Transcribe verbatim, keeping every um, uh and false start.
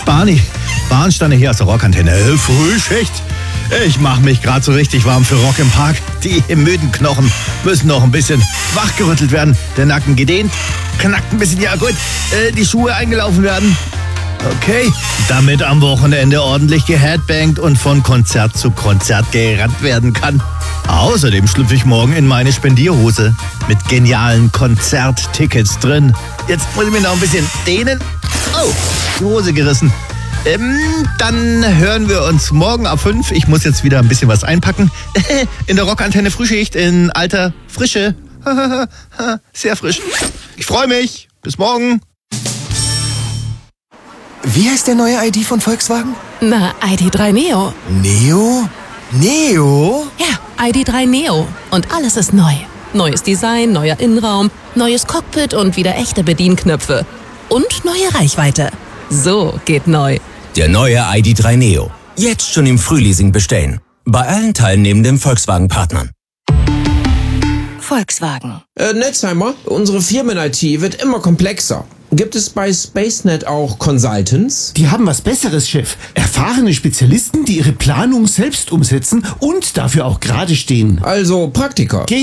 Barney, Bahnsteine hier aus der Rockantenne. Frühschicht. Ich mache mich gerade so richtig warm für Rock im Park. Die müden Knochen müssen noch ein bisschen wachgerüttelt werden. Der Nacken gedehnt, knackt ein bisschen, ja gut. Äh, die Schuhe eingelaufen werden. Okay, damit am Wochenende ordentlich geheadbangt und von Konzert zu Konzert gerannt werden kann. Außerdem schlüpfe ich morgen in meine Spendierhose mit genialen Konzerttickets drin. Jetzt muss ich mir noch ein bisschen dehnen. Oh, die Hose gerissen. Ähm, dann hören wir uns morgen ab fünf. Ich muss jetzt wieder ein bisschen was einpacken. In der Rockantenne Frühschicht in alter Frische. Sehr frisch. Ich freue mich. Bis morgen. Wie heißt der neue I D von Volkswagen? Na, I D drei Neo. Neo? Neo? Ja, I D drei Neo. Und alles ist neu. Neues Design, neuer Innenraum, neues Cockpit und wieder echte Bedienknöpfe. Und neue Reichweite. So geht neu. Der neue I D drei Neo. Jetzt schon im Frühleasing bestellen. Bei allen teilnehmenden Volkswagen-Partnern. Volkswagen. Äh, Netzheimer, unsere Firmen-I T wird immer komplexer. Gibt es bei SpaceNet auch Consultants? Die haben was Besseres, Chef. Erfahrene Spezialisten, die ihre Planung selbst umsetzen und dafür auch gerade stehen. Also Praktiker.